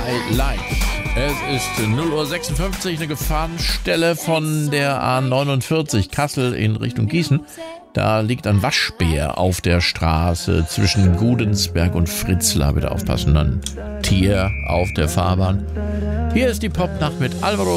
Light. Es ist 0:56 Uhr, eine Gefahrenstelle von der A49 Kassel in Richtung Gießen. Da liegt ein Waschbär auf der Straße zwischen Gudensberg und Fritzlar. Bitte aufpassen, ein Tier auf der Fahrbahn. Hier ist die Popnacht mit Alvaro